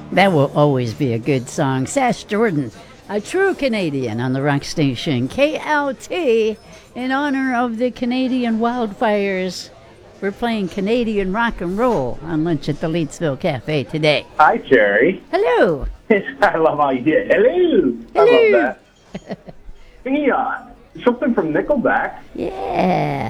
That will always be a good song. Sash Jordan, a true Canadian on the rock station KLT in honor of the Canadian wildfires. We're playing Canadian rock and roll on lunch at the Leedsville Cafe today. Hi, Jerry. Hello. I love how you did. Hello. I love that. Hey, something from Nickelback. Yeah.